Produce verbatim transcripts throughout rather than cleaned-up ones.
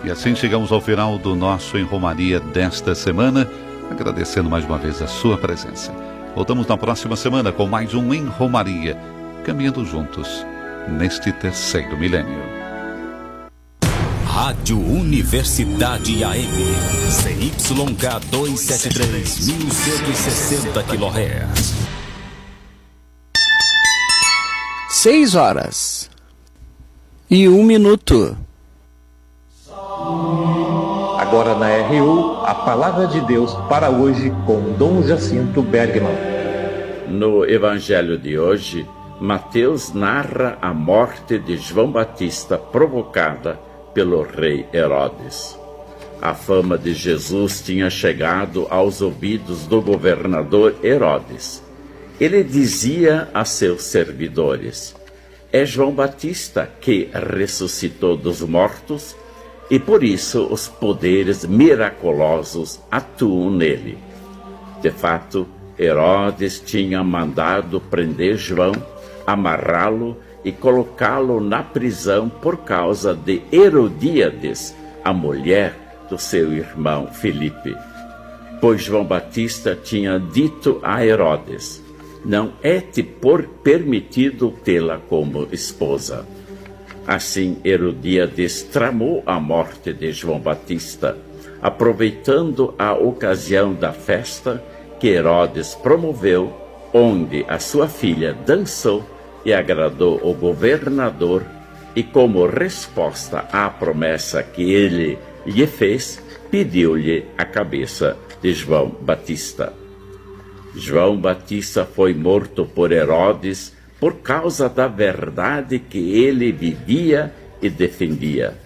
E assim chegamos ao final do nosso Em Romaria desta semana, agradecendo mais uma vez a sua presença. Voltamos na próxima semana com mais um Em Romaria, caminhando juntos neste terceiro milênio. Rádio Universidade A M, C Y K duzentos e setenta e três, mil cento e sessenta quilohertz. Seis horas e um minuto. Agora na R U, a Palavra de Deus para hoje com Dom Jacinto Bergman. No Evangelho de hoje, Mateus narra a morte de João Batista provocada pelo rei Herodes. A fama de Jesus tinha chegado aos ouvidos do governador Herodes. Ele dizia a seus servidores: é João Batista que ressuscitou dos mortos, e por isso os poderes miraculosos atuam nele. De fato, Herodes tinha mandado prender João, amarrá-lo e colocá-lo na prisão por causa de Herodíades, a mulher do seu irmão Filipe. Pois João Batista tinha dito a Herodes: não é-te por permitido tê-la como esposa. Assim, Herodíades tramou a morte de João Batista, aproveitando a ocasião da festa que Herodes promoveu, onde a sua filha dançou e agradou o governador, e como resposta à promessa que ele lhe fez, pediu-lhe a cabeça de João Batista. João Batista foi morto por Herodes por causa da verdade que ele vivia e defendia.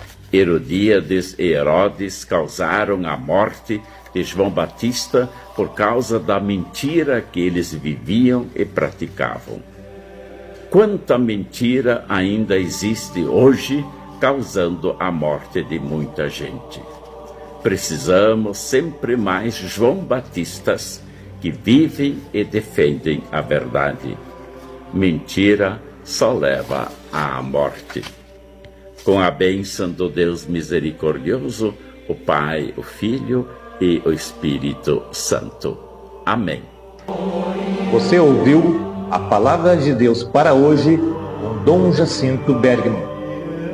Herodíades e Herodes causaram a morte de João Batista por causa da mentira que eles viviam e praticavam. Quanta mentira ainda existe hoje, causando a morte de muita gente. Precisamos sempre mais João Batistas que vivem e defendem a verdade. Mentira só leva à morte. Com a bênção do Deus misericordioso, o Pai, o Filho e o Espírito Santo. Amém. Você ouviu a Palavra de Deus para hoje com Dom Jacinto Bergman.